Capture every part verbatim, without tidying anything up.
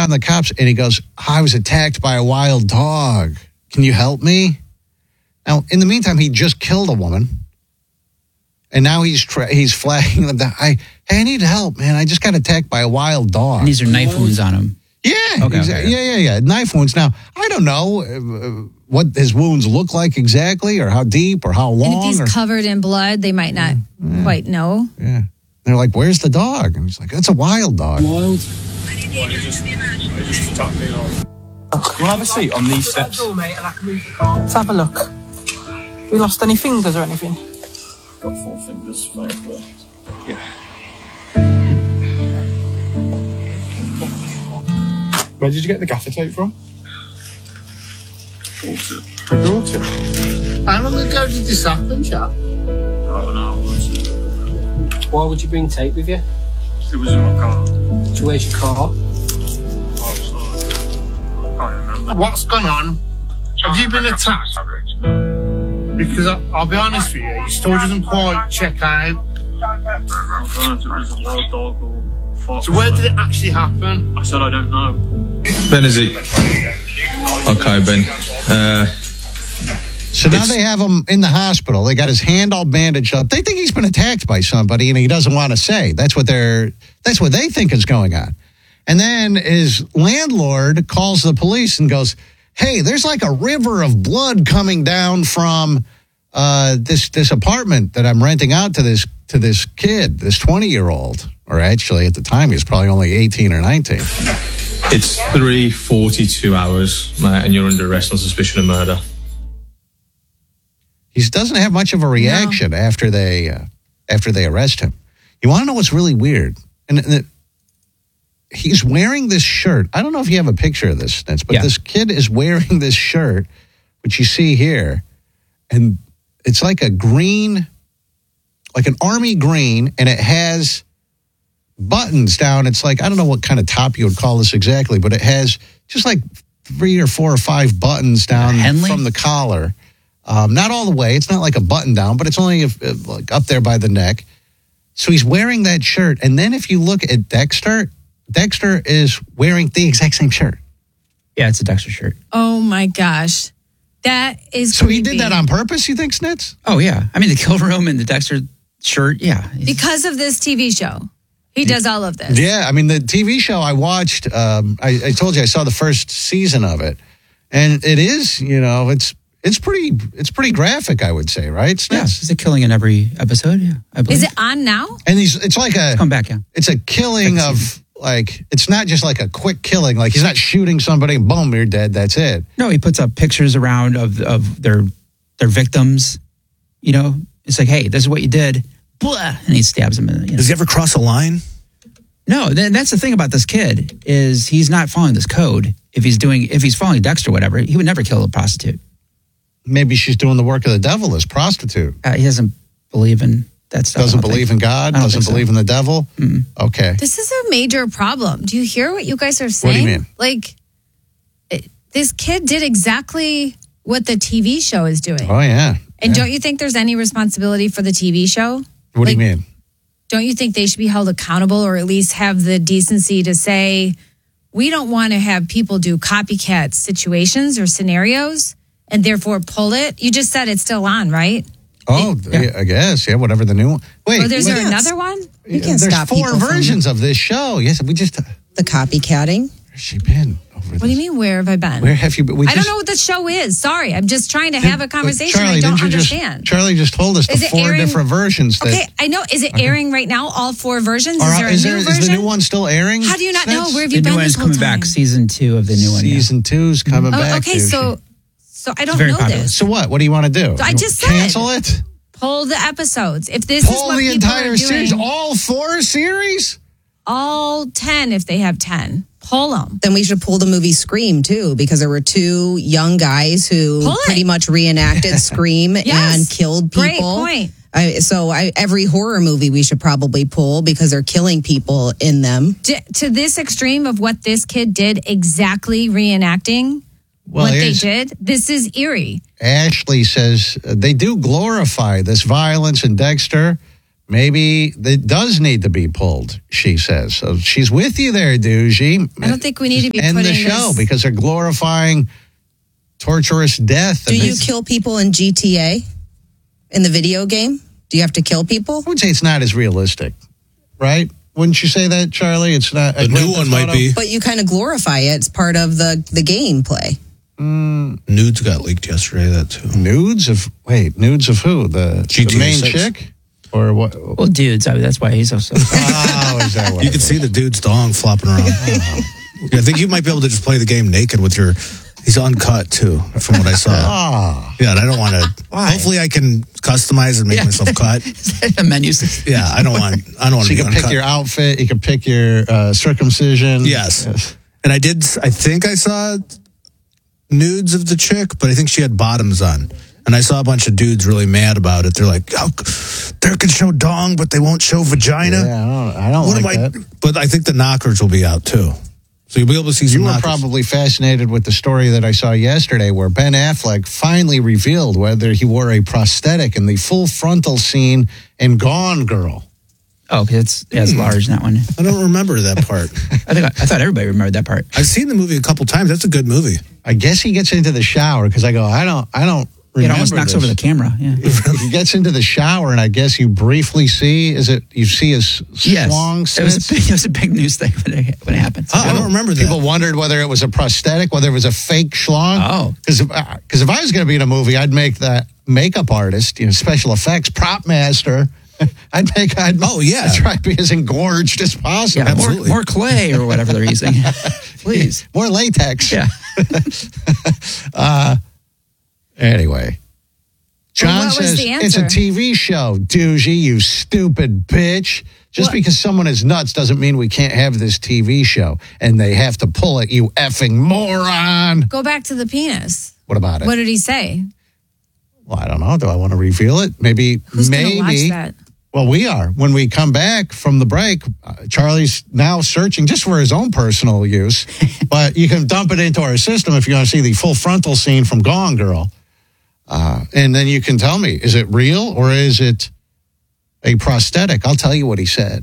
calling the cops, and he goes, I was attacked by a wild dog. Can you help me? Now, in the meantime, he just killed a woman. And now he's tra- he's flagging them down. I, hey, I need help, man. I just got attacked by a wild dog. And these are knife wounds on him. Yeah, okay, exactly. okay. yeah, yeah, yeah. Knife wounds. Now, I don't know uh, what his wounds look like exactly, or how deep, or how long. And if he's or, covered in blood, they might not yeah. quite know. Yeah. They're like, where's the dog? And he's like, it's a wild dog. Wild? Well, just, just tucked me on. Can I have a seat on these steps? Let's have a look. We lost any fingers or anything? Got four fingers, mate, but yeah. Where did you get the gaffer tape from? Bought it. You brought it? How long ago did this happen, chap? I don't know. Why would you bring tape with you? It was in my car. So where's your car? What's gone on? Have you been attacked? Because I, I'll be honest with you, your story doesn't quite check out. So where did it actually happen? I said I don't know. Ben, is it? Okay, Ben. Uh, so now they have him in the hospital. They got his hand all bandaged up. They think he's been attacked by somebody, and he doesn't want to say. That's what they're. That's what they think is going on. And then his landlord calls the police and goes, hey, there's like a river of blood coming down from uh, this this apartment that I'm renting out to this to this kid, this twenty-year-old. Or actually, at the time, he was probably only eighteen or nineteen. It's three forty-two hours, mate, and you're under arrest on suspicion of murder. He doesn't have much of a reaction no. after they uh, after they arrest him. You want to know what's really weird? And the, he's wearing this shirt. I don't know if you have a picture of this, Snitz, but yeah. this kid is wearing this shirt, which you see here, and it's like a green, like an army green, and it has buttons down. It's like, I don't know what kind of top you would call this exactly, but it has just like three or four or five buttons down from the collar. Um, not all the way. It's not like a button down, but it's only if, if, like up there by the neck. So he's wearing that shirt. And then if you look at Dexter, Dexter is wearing the exact same shirt. Yeah, it's a Dexter shirt. Oh, my gosh. That is So creepy. he did that on purpose, you think, Snitz? Oh, yeah. I mean, the kill room and the Dexter shirt, yeah. Because of this T V show. He does all of this. Yeah, I mean, the T V show I watched, um, I, I told you I saw the first season of it. And it is, you know, it's it's pretty it's pretty graphic, I would say, right? Snitz? Yeah, he's a killing in every episode, yeah, I believe. Is it on now? And he's it's like a... Come back, yeah. It's a killing of... Like, it's not just like a quick killing. Like, he's not shooting somebody, boom, you're dead, that's it. No, he puts up pictures around of of their their victims. You know, it's like, hey, this is what you did. Blah, and he stabs him. In the, you know. Does he ever cross a line? No, th- that's the thing about this kid, is he's not following this code. If he's doing, if he's following Dexter or whatever, he would never kill a prostitute. Maybe she's doing the work of the devil, this prostitute. Uh, he doesn't believe in that stuff. Doesn't believe think. in God? Doesn't believe so. in the devil? Mm-mm. Okay. This is a major problem. Do you hear what you guys are saying? What do you mean? Like, it, this kid did exactly what the T V show is doing. Oh, yeah. And yeah. don't you think there's any responsibility for the T V show? What like, do you mean? Don't you think they should be held accountable, or at least have the decency to say, we don't want to have people do copycat situations or scenarios and therefore pull it? You just said it's still on, right? Oh, yeah. I guess. Yeah, whatever the new one. Wait. Or there's wait, there another one? You can't There's stop four people versions from of this show. Yes, we just... the copycatting. Where's she been? Over What do you mean, where have I been? Where have you been? We I just, don't know what the show is. Sorry. I'm just trying to have a conversation. Charlie, I don't didn't you understand. Just, Charlie just told us the Is it four airing- different versions. That, Okay, I know. Is it airing right now, all four versions? Is Are- there a is, new there, version? is the new one still airing? How do you not know? Snitz? Where have you The been new this one's whole coming time? back. Season two of the new one. Season yeah. two's coming Oh, back. okay, dude. so so I don't very know popular. this. So what? What do you want to do? I just said. Cancel it? Pull the episodes. If this is Pull what the people entire are series? doing, All four series? all ten if they have ten. Pull them. Then we should pull the movie Scream, too, because there were two young guys who Pull it. pretty much reenacted Scream Yes. and killed people. Great point. I, so I, every horror movie we should probably pull because they're killing people in them. D- to this extreme of what this kid did, exactly reenacting Well, what they here's- did, this is eerie. Ashley says uh, they do glorify this violence in Dexter, maybe it does need to be pulled, she says. So she's with you there, Doogie. I don't think we need to be End putting the show this- because they're glorifying torturous death. Do And you it's- kill people in G T A? In the video game? Do you have to kill people? I would say it's not as realistic, right? Wouldn't you say that, Charlie? It's not. The new one might be. But you kind of glorify it. It's part of the, the gameplay. Mm, Nudes got leaked yesterday, that too. nudes of, wait, nudes of who? The, G T A the main six. chick? Or what? Well, dudes, I mean, that's why he's so. so Oh, is that what You it can was? see the dude's dong flopping around. Yeah, I think you might be able to just play the game naked with your. He's uncut too, from what I saw. Oh, Yeah, and I don't want to. Hopefully, I can customize and make Yeah. myself cut. the menus. Yeah, I don't want. I don't want so to you be can pick uncut. your outfit. You can pick your uh, circumcision. Yes. And I did. I think I saw nudes of the chick, but I think she had bottoms on. And I saw a bunch of dudes really mad about it. They're like, "How they can show dong, but they won't show vagina." Yeah, I don't, I don't What like am I? that. But I think the knockers will be out too, so you'll be able to see some You were knockers. probably fascinated with the story that I saw yesterday where Ben Affleck finally revealed whether he wore a prosthetic in the full frontal scene in Gone Girl. Oh, it's yeah, it's large in that one. I don't remember that part. I think I, I thought everybody remembered that part. I've seen the movie a couple times. That's a good movie. I guess he gets into the shower because I go, I don't, I don't It remember almost knocks this. over the camera. Yeah. He gets into the shower, and I guess you briefly see, is it, you see his Yes. schlong It was, a slits? big, it was a big news thing when it, when it happened. Oh, I don't remember that. People wondered whether it was a prosthetic, whether it was a fake schlong. Oh. Because if, uh, 'cause if I was going to be in a movie, I'd make that makeup artist, you know, special effects, prop master. I'd make, I'd, Oh, yeah. I'd try to be as engorged as possible. Yeah, more, absolutely. more clay or whatever they're using. Please. More latex. Yeah. uh, anyway. John Well, what was says, the it's a answer? T V show, Doogie, you stupid bitch. Just What? because someone is nuts doesn't mean we can't have this T V show. And they have to pull it, you effing moron. Go back to the penis. What about it? What did he say? Well, I don't know. Do I want to reveal it? Maybe, Who's going to maybe. watch that? Well, we are. When we come back from the break, uh, Charlie's now searching just for his own personal use, but you can dump it into our system if you want to see the full frontal scene from Gone Girl. Uh, and then you can tell me, is it real or is it a prosthetic? I'll tell you what he said.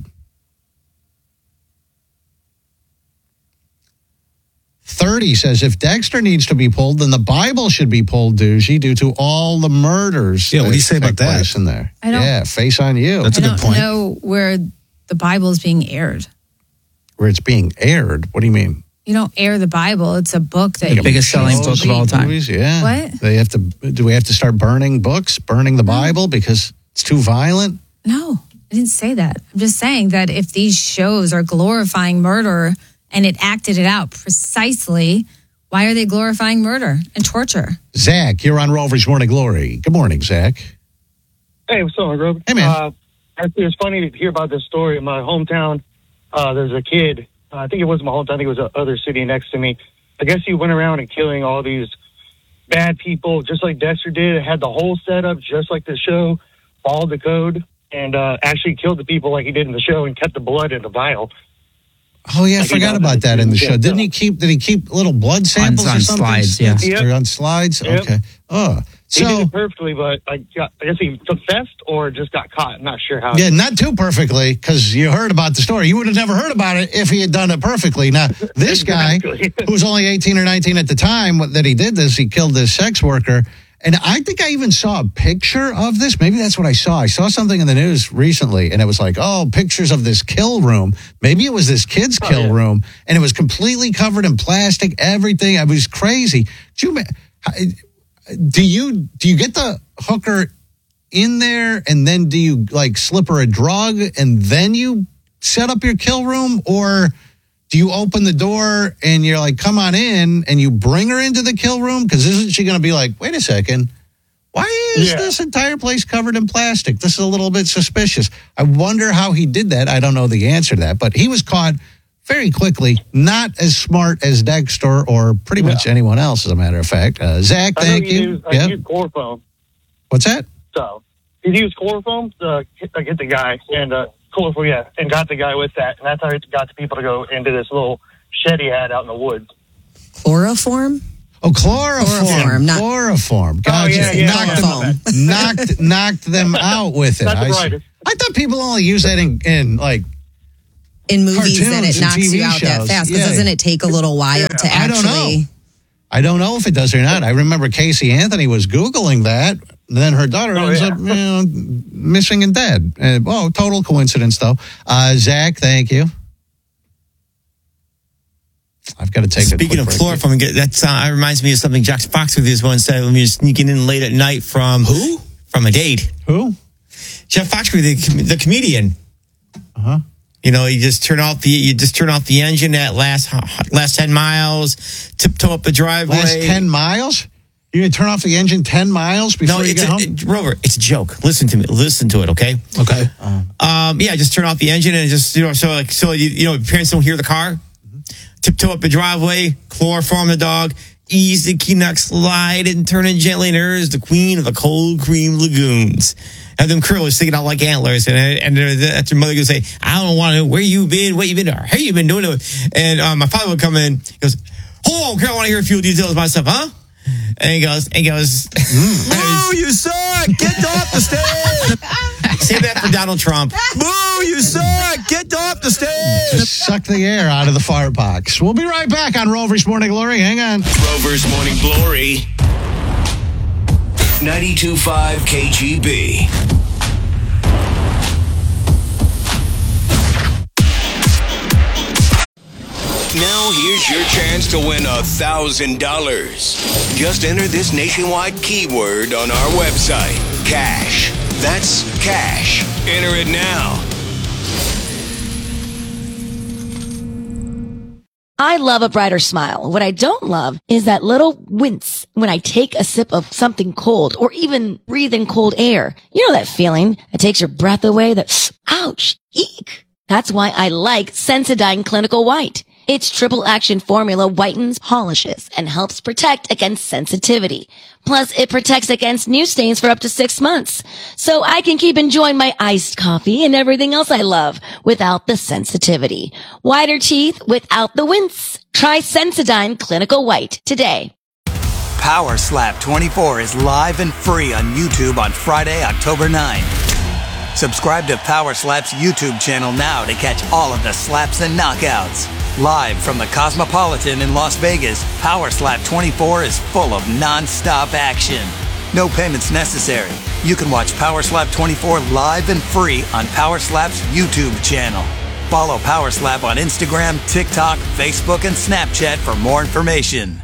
thirty says, if Dexter needs to be pulled, then the Bible should be pulled, Doogie, due to all the murders. Yeah, what do you say take about that? place in there? I don't- yeah, face on you. That's a I good don't point. know where the Bible is being aired. Where it's being aired. What do you mean? You don't air the Bible. It's a book that The you biggest selling choose to book of all read. time. Movies, yeah. What? They have to. Do we have to start burning books, burning the Bible because it's too violent? No, I didn't say that. I'm just saying that if these shows are glorifying murder and it acted it out precisely, why are they glorifying murder and torture? Zach, you're on Rover's Morning Glory. Good morning, Zach. Hey, what's up, Rob? Hey, man. Uh, actually, it was funny to hear about this story in my hometown. Uh, there's a kid. Uh, I think it wasn't my hometown. I think it was the other city next to me. I guess he went around and killing all these bad people, just like Dexter did. Had the whole setup, just like the show, followed the code, and uh, actually killed the people like he did in the show and kept the blood in the vial. Oh yeah, I Like he forgot does about in- that in the yeah, show. Didn't so- he keep? Did he keep little blood samples on or something? slides, yeah. Yep. Or on slides. Yep. Okay. Oh, He did so it perfectly, but I, got, I guess he confessed or just got caught. I'm not sure how. yeah, not too perfectly because you heard about the story. You would have never heard about it if he had done it perfectly. Now this guy, Exactly. who was only eighteen or nineteen at the time that he did this, he killed this sex worker. And I think I even saw a picture of this. Maybe that's what I saw. I saw something in the news recently, and it was like, oh, pictures of this kill room. Maybe it was this kid's Oh, kill yeah. room, and it was completely covered in plastic, everything. I was crazy. Do you, ma- do you, do you get the hooker in there, and then do you, like, slip her a drug, and then you set up your kill room? Or do you open the door and you're like, come on in, and you bring her into the kill room? Because isn't she going to be like, wait a second, why is Yeah. this entire place covered in plastic? This is a little bit suspicious. I wonder how he did that. I don't know the answer to that, but he was caught very quickly, not as smart as Dexter or pretty much anyone else, as a matter of fact. Uh, Zach, I know thank he you. Used, I Yeah. used chloroform. What's that? So he used chloroform to hit, like, hit the guy, and uh, chloroform, yeah, and got the guy with that, and that's how he got the people to go into this little shed he had out in the woods. Chloroform? Oh, chloroform. Chloroform, not- Chloroform. Gotcha. Oh, yeah, yeah, knocked, yeah, them, knocked, knocked them out with it. Not the I see. brightest. I thought people only use that in, in like, in movies that cartoons it and knocks T V you out that shows. fast. Because Yeah. doesn't it take a little while to I don't know. actually? I don't know if it does or not. I remember Casey Anthony was Googling that. And then her daughter Oh, ends yeah. up you know, missing and dead. Uh, oh, total coincidence, though. Uh, Zach, thank you. I've got to take a Speaking quick of break. chloroform, that uh, reminds me of something Jack Foxworthy once said when he was sneaking in late at night from Who? From a date. Who? Jeff Foxworthy, the, com- the comedian. Uh huh. You know, you just turn off the you just turn off the engine at last last ten miles, tiptoe up the driveway. Last ten miles? You're going to turn off the engine ten miles before No, you it's get a, home? it- Rover, it's a joke. Listen to me. Listen to it, okay? Okay. Um, yeah, just turn off the engine and just you know, so like so you, you know, parents don't hear the car. Tiptoe up the driveway, chloroform the dog, ease the key knock, slide and turn it gently, and there's the queen of the cold cream lagoons. Have them curlers sticking out like antlers, and and that's your mother gonna say, "I don't want to know where you been, what you been, or how you been doing it." And um, my father would come in, he goes, "Hold on, Carol, I want to hear a few details about stuff, huh?" And he goes, and he goes, "Boo, you suck! Get off the stage!" Save that for Donald Trump. Boo, you suck! Get off the stage! Just suck the air out of the fire box. We'll be right back on Rover's Morning Glory. Hang on. Rover's Morning Glory. ninety-two point five K G B. Now here's your chance to win a thousand dollars. Just enter this nationwide keyword on our website. Cash. That's cash. Enter it now. I love a brighter smile. What I don't love is that little wince when I take a sip of something cold or even breathe in cold air. You know that feeling that takes your breath away, that ouch, eek. That's why I like Sensodyne Clinical White. Its triple action formula whitens, polishes, and helps protect against sensitivity. Plus, it protects against new stains for up to six months. So I can keep enjoying my iced coffee and everything else I love without the sensitivity. Whiter teeth without the wince. Try Sensodyne Clinical White today. Power Slap twenty-four is live and free on YouTube on Friday, October ninth. Subscribe to Power Slap's YouTube channel now to catch all of the slaps and knockouts. Live from the Cosmopolitan in Las Vegas, Power Slap twenty-four is full of non-stop action. No payments necessary. You can watch Power Slap twenty-four live and free on Power Slap's YouTube channel. Follow Power Slap on Instagram, TikTok, Facebook, and Snapchat for more information.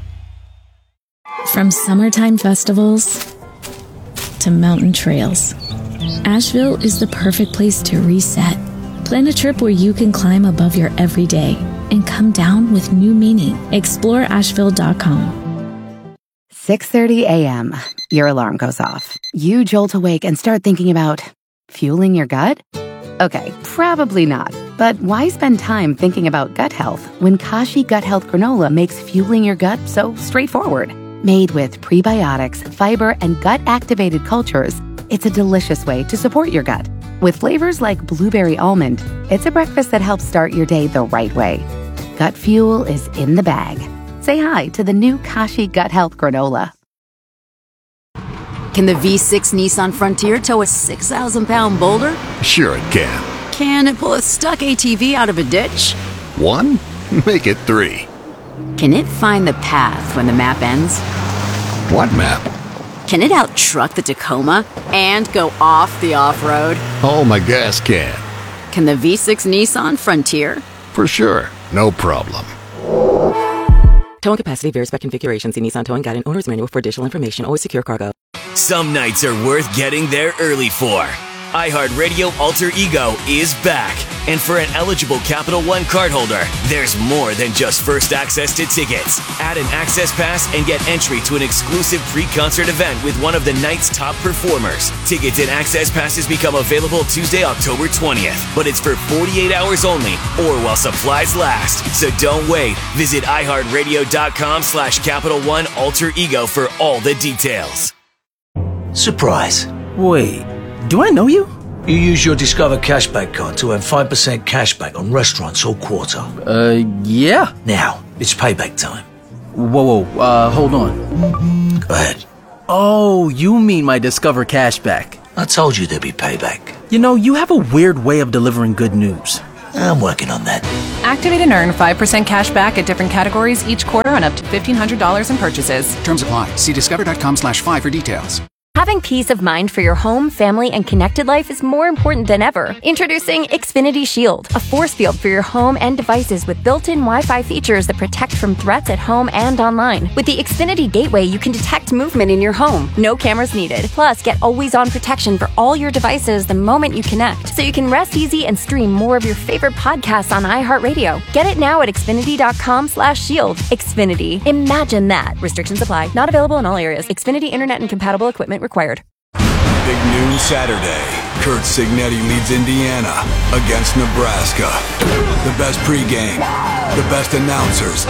From summertime festivals to mountain trails, Asheville is the perfect place to reset. Plan a trip where you can climb above your everyday and come down with new meaning. explore asheville dot com. six thirty a.m. Your alarm goes off. You jolt awake and start thinking about fueling your gut? Okay, probably not. But why spend time thinking about gut health when Kashi Gut Health Granola makes fueling your gut so straightforward? Made with prebiotics, fiber, and gut-activated cultures, it's a delicious way to support your gut. With flavors like blueberry almond, it's a breakfast that helps start your day the right way. Gut fuel is in the bag. Say hi to the new Kashi Gut Health Granola. Can the V six Nissan Frontier tow a six thousand pound boulder? Sure it can. Can it pull a stuck A T V out of a ditch? One? Make it three. Can it find the path when the map ends? What map? Can it out-truck the Tacoma and go off the off-road? Oh, my gas can. Can the V six Nissan Frontier? For sure. No problem. Towing capacity varies by configuration. See Nissan Towing Guide and Owner's Manual for additional information. Always secure cargo. Some nights are worth getting there early for. iHeartRadio Alter Ego is back. And for an eligible Capital One cardholder, there's more than just first access to tickets. Add an access pass and get entry to an exclusive pre-concert event with one of the night's top performers. Tickets and access passes become available Tuesday, October twentieth. But it's for forty-eight hours only or while supplies last. So don't wait. Visit iHeartRadio.com slash Capital One Alter Ego for all the details. Surprise. Wait, do I know you? You use your Discover Cashback card to earn five percent cashback on restaurants all quarter. Uh, yeah. Now, it's payback time. Whoa, whoa, uh, hold on. Go ahead. Oh, you mean my Discover Cashback. I told you there'd be payback. You know, you have a weird way of delivering good news. I'm working on that. Activate and earn five percent cash back at different categories each quarter on up to fifteen hundred dollars in purchases. Terms apply. See discover.com slash five for details. Having peace of mind for your home, family, and connected life is more important than ever. Introducing Xfinity Shield, a force field for your home and devices with built-in Wi-Fi features that protect from threats at home and online. With the Xfinity Gateway, you can detect movement in your home. No cameras needed. Plus, get always-on protection for all your devices the moment you connect, so you can rest easy and stream more of your favorite podcasts on iHeartRadio. Get it now at Xfinity.com slash shield. Xfinity. Imagine that. Restrictions apply. Not available in all areas. Xfinity Internet and compatible equipment required. Big noon Saturday. Kurt Signetti leads Indiana against Nebraska. The best pregame, the best announcers.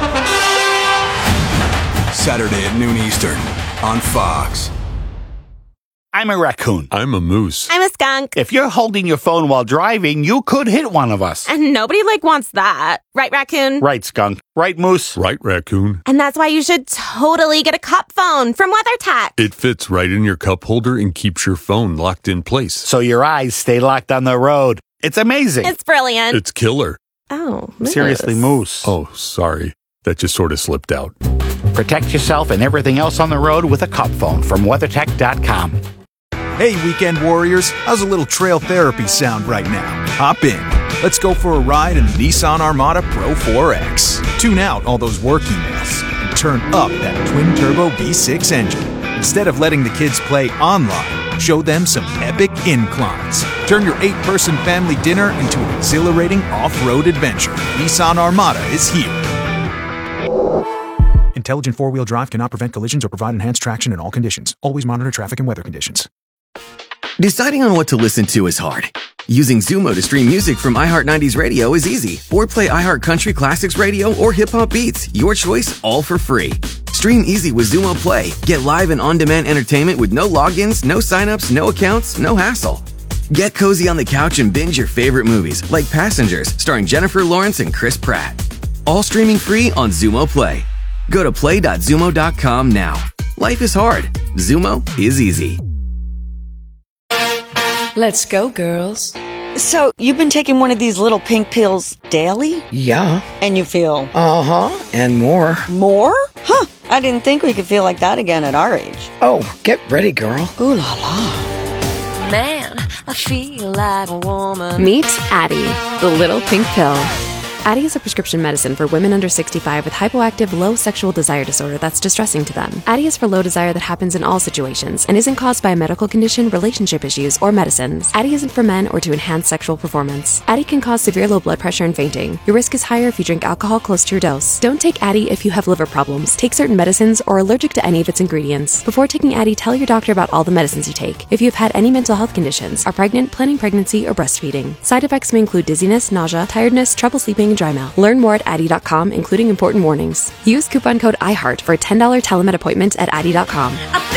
Saturday at noon Eastern on Fox. I'm a raccoon. I'm a moose. I'm a skunk. If you're holding your phone while driving, you could hit one of us. And nobody, like, wants that. Right, raccoon? Right, skunk. Right, moose? Right, raccoon. And that's why you should totally get a cup phone from WeatherTech. It fits right in your cup holder and keeps your phone locked in place. So your eyes stay locked on the road. It's amazing. It's brilliant. It's killer. Oh, moose. Seriously, moose. Oh, sorry. That just sort of slipped out. Protect yourself and everything else on the road with a cup phone from weathertech dot com. Hey, weekend warriors, how's a little trail therapy sound right now? Hop in. Let's go for a ride in the Nissan Armada Pro four X. Tune out all those work emails and turn up that twin-turbo V six engine. Instead of letting the kids play online, show them some epic inclines. Turn your eight-person family dinner into an exhilarating off-road adventure. Nissan Armada is here. Intelligent four-wheel drive cannot prevent collisions or provide enhanced traction in all conditions. Always monitor traffic and weather conditions. Deciding on what to listen to is hard. Using Zumo to stream music from iHeart nineties Radio is easy. Or play iHeart Country Classics Radio or Hip Hop Beats. Your choice, all for free. Stream easy with Zumo Play. Get live and on-demand entertainment with no logins, no signups, no accounts, no hassle. Get cozy on the couch and binge your favorite movies, like Passengers, starring Jennifer Lawrence and Chris Pratt. All streaming free on Zumo Play. Go to play dot zumo dot com now. Life is hard. Zumo is easy. Let's go, girls. So, you've been taking one of these little pink pills daily? Yeah. And you feel? Uh-huh. And more. More? Huh. I didn't think we could feel like that again at our age. Oh, get ready, girl. Ooh la la. Man, I feel like a woman. Meet Addyi, the little pink pill. Addyi is a prescription medicine for women under sixty-five with hypoactive low sexual desire disorder that's distressing to them. Addyi is for low desire that happens in all situations and isn't caused by a medical condition, relationship issues, or medicines. Addyi isn't for men or to enhance sexual performance. Addyi can cause severe low blood pressure and fainting. Your risk is higher if you drink alcohol close to your dose. Don't take Addyi if you have liver problems, take certain medicines, or are allergic to any of its ingredients. Before taking Addyi, tell your doctor about all the medicines you take. If you have had any mental health conditions, are pregnant, planning pregnancy, or breastfeeding. Side effects may include dizziness, nausea, tiredness, trouble sleeping, and dry mouth. Learn more at Addyi dot com, including important warnings. Use coupon code iHeart for a ten dollars telemed appointment at Addyi dot com.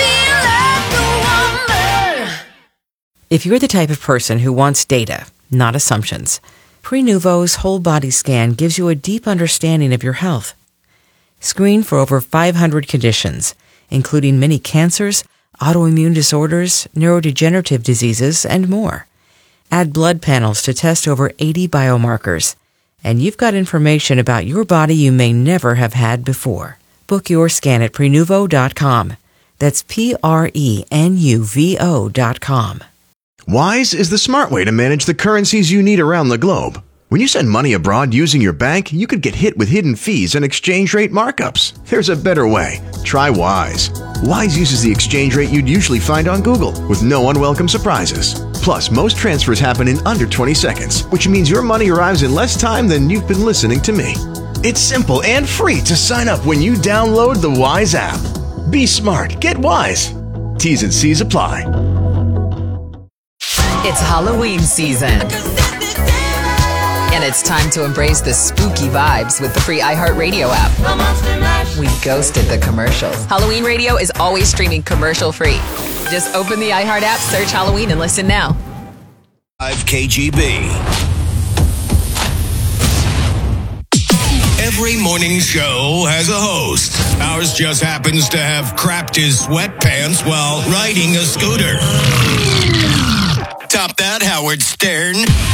If you're the type of person who wants data, not assumptions, Prenuvo's whole body scan gives you a deep understanding of your health. Screen for over five hundred conditions, including many cancers, autoimmune disorders, neurodegenerative diseases, and more. Add blood panels to test over eighty biomarkers. And you've got information about your body you may never have had before. Book your scan at Prenuvo dot com. That's P R E N U V O dot com. Wise is the smart way to manage the currencies you need around the globe. When you send money abroad using your bank, you could get hit with hidden fees and exchange rate markups. There's a better way. Try Wise. Wise uses the exchange rate you'd usually find on Google, with no unwelcome surprises. Plus, most transfers happen in under twenty seconds, which means your money arrives in less time than you've been listening to me. It's simple and free to sign up when you download the Wise app. Be smart. Get Wise. T's and C's apply. It's Halloween season. And it's time to embrace the spooky vibes with the free iHeartRadio app. We ghosted the commercials. Halloween Radio is always streaming commercial free. Just open the iHeart app, search Halloween, and listen now. five K G B. Every morning show has a host. Ours just happens to have crapped his sweatpants while riding a scooter. Top that about Howard Stern?